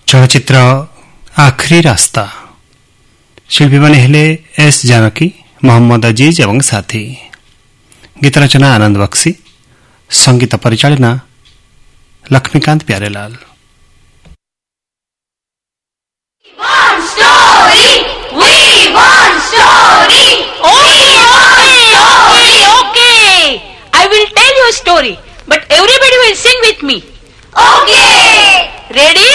ଚଳଚ୍ଚିତ୍ର ଆଖରି ରାସ୍ତା ଶିଳ୍ପୀମାନେ ହେଲେ ଏସ୍ ଜାନକୀ, ମୋହମ୍ମଦ ଅଜିଜ ଏବଂ ସାଥୀ। ଗୀତ ରଚନା ଆନନ୍ଦ ବକ୍ସି, ସଙ୍ଗୀତ ପରିଚାଳନା Laxmikanta parallel. I will tell you a story, but everybody will sing with me. Okay. Ready?